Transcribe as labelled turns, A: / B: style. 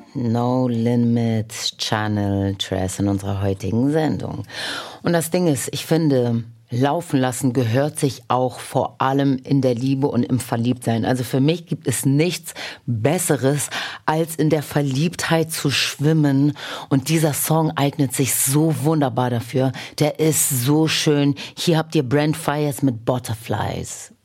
A: No Limits Channel Tres in unserer heutigen Sendung. Und das Ding ist, ich finde, laufen lassen gehört sich auch vor allem in der Liebe und im Verliebtsein. Also für mich gibt es nichts Besseres, als in der Verliebtheit zu schwimmen. Und dieser Song eignet sich so wunderbar dafür. Der ist so schön. Hier habt ihr Brent Faiyaz mit Butterflies.